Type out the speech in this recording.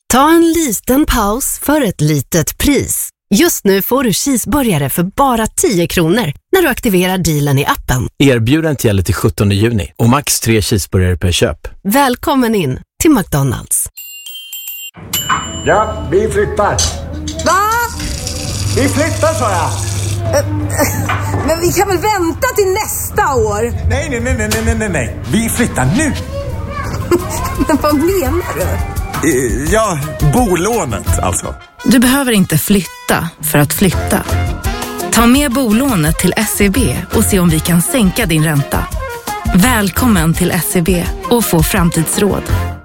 Ta en liten paus för ett litet pris. Just nu får du cheeseburgare för bara 10 kronor när du aktiverar dealen i appen. Erbjudandet gäller till 17 juni och max 3 cheeseburgare per köp. Välkommen in till McDonald's. Ja, vi flyttar. Va? Vi flyttar, sa jag. Men vi kan väl vänta till nästa år? Nej. Vi flyttar nu. Men vad menar du? Ja, bolånet alltså. Du behöver inte flytta för att flytta. Ta med bolånet till SEB och se om vi kan sänka din ränta. Välkommen till SEB och få framtidsråd.